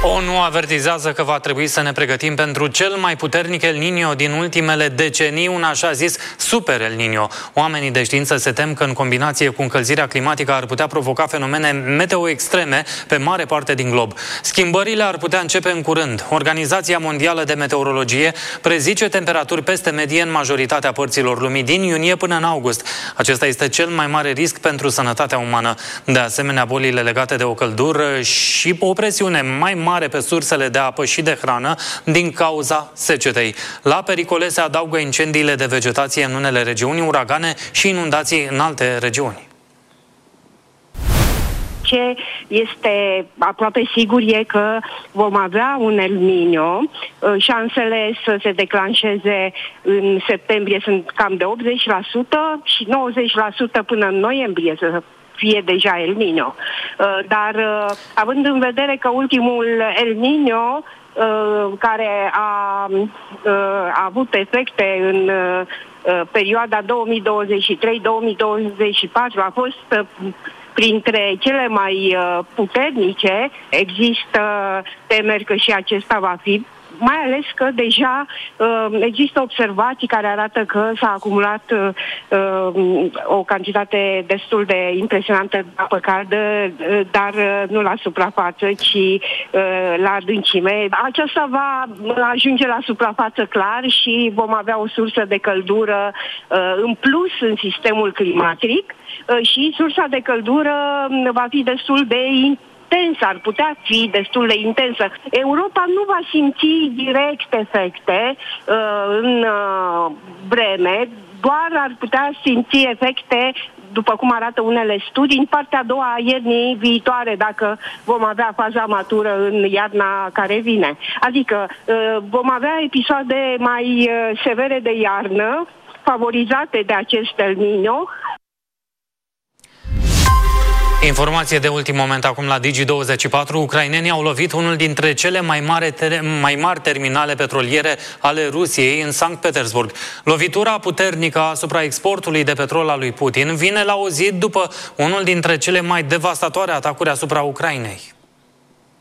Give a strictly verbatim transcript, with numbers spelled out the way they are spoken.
ONU avertizează că va trebui să ne pregătim pentru cel mai puternic El Niño din ultimele decenii, un așa zis Super El Niño. Oamenii de știință se tem că în combinație cu încălzirea climatică ar putea provoca fenomene meteo extreme pe mare parte din glob. Schimbările ar putea începe în curând. Organizația Mondială de Meteorologie prezice temperaturi peste medie în majoritatea părților lumii din iunie până în august. Acesta este cel mai mare risc pentru sănătatea umană. De asemenea, bolile legate de o căldură și o presiune mai mare pe sursele de apă și de hrană din cauza secetei. La pericole se adaugă incendiile de vegetație în unele regiuni, uragane și inundații în alte regiuni. Ce este aproape sigur e că vom avea un El Niño. Șansele să se declanșeze în septembrie sunt cam de optzeci la sută și nouăzeci la sută până în noiembrie să fie deja El Niño. Dar având în vedere că ultimul El Niño care a, a avut efecte în perioada două mii douăzeci și trei două mii douăzeci și patru a fost printre cele mai puternice, există temeri că și acesta va fi, mai ales că deja uh, există observații care arată că s-a acumulat uh, o cantitate destul de impresionantă de apă caldă, uh, dar uh, nu la suprafață, ci uh, la adâncime. Aceasta va ajunge la suprafață clar și vom avea o sursă de căldură uh, în plus în sistemul climatic uh, și sursa de căldură va fi destul de intensă, ar putea fi destul de intensă. Europa nu va simți direct efecte uh, în uh, vreme, doar ar putea simți efecte, după cum arată unele studii, în partea a doua a iernii viitoare, dacă vom avea faza matură în iarna care vine. Adică uh, vom avea episoade mai uh, severe de iarnă, favorizate de acest El Niño. Informație de ultim moment acum la Digi douăzeci și patru. Ucrainenii au lovit unul dintre cele mai mari, mai mari terminale petroliere ale Rusiei în Sankt Petersburg. Lovitura puternică asupra exportului de petrol al lui Putin vine la o zi după unul dintre cele mai devastatoare atacuri asupra Ucrainei.